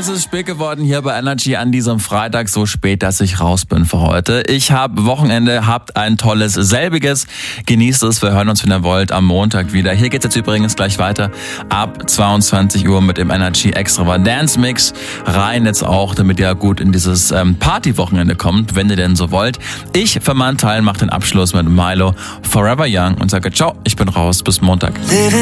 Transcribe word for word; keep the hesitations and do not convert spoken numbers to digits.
Es ist spät geworden hier bei Energy an diesem Freitag, so spät, dass ich raus bin für heute. Ich habe Wochenende, habt ein tolles selbiges, genießt es, wir hören uns, wenn ihr wollt, am Montag wieder. Hier geht's jetzt übrigens gleich weiter ab zweiundzwanzig Uhr mit dem Energy Extravagance Mix. Rein jetzt auch, damit ihr gut in dieses ähm, Party-Wochenende kommt, wenn ihr denn so wollt. Ich für meinen Teil mache den Abschluss mit Milo, Forever Young und sage ciao, ich bin raus, bis Montag.